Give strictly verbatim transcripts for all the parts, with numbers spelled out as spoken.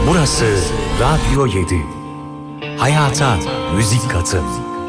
Burası Radyo yedi. Hayata müzik katın.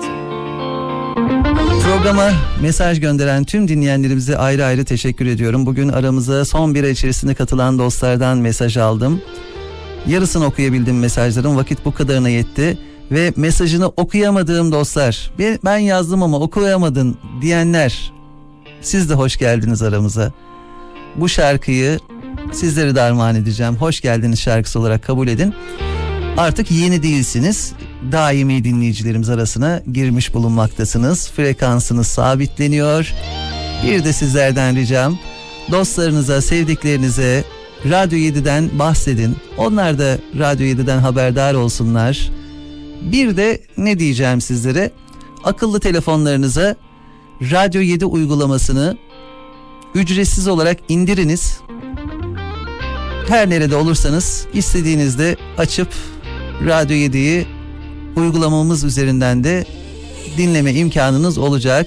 Programa mesaj gönderen tüm dinleyenlerimize ayrı ayrı teşekkür ediyorum. Bugün aramıza son bir ay içerisinde katılan dostlardan mesaj aldım. Yarısını okuyabildim mesajların, vakit bu kadarına yetti. Ve mesajını okuyamadığım dostlar, ben yazdım ama okuyamadın diyenler, siz de hoş geldiniz aramıza. Bu şarkıyı sizlere de armağan edeceğim. Hoş geldiniz şarkısı olarak kabul edin. Artık yeni değilsiniz. Daimi dinleyicilerimiz arasına girmiş bulunmaktasınız. Frekansınız sabitleniyor. Bir de sizlerden ricam, dostlarınıza, sevdiklerinize Radyo yedi'den bahsedin. Onlar da Radyo yedi'den haberdar olsunlar. Bir de ne diyeceğim sizlere? Akıllı telefonlarınıza Radyo yedi uygulamasını ücretsiz olarak indiriniz. Her nerede olursanız istediğinizde açıp Radyo yedi'yi uygulamamız üzerinden de dinleme imkanınız olacak.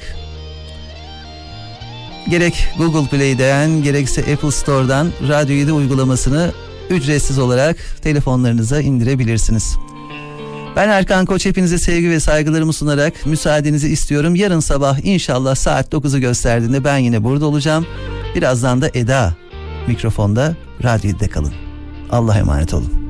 Gerek Google Play'den gerekse Apple Store'dan Radyo yedi uygulamasını ücretsiz olarak telefonlarınıza indirebilirsiniz. Ben Erkan Koç, hepinize sevgi ve saygılarımı sunarak müsaadenizi istiyorum. Yarın sabah inşallah saat dokuzu gösterdiğinde ben yine burada olacağım. Birazdan da Eda mikrofonda. Radyo yedi'de kalın. Allah'a emanet olun.